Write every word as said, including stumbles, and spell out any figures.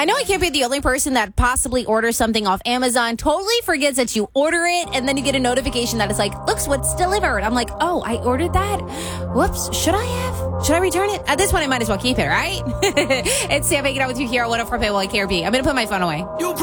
I know I can't be the only person that possibly orders something off Amazon, totally forgets that you order it, and then you get a notification that it's like, looks what's delivered. I'm like, oh, I ordered that? Whoops. Should I have? Should I return it? At this point, I might as well keep it, right? It's Sam hanging out with you here at one oh four point one K R B. I'm going to put my phone away.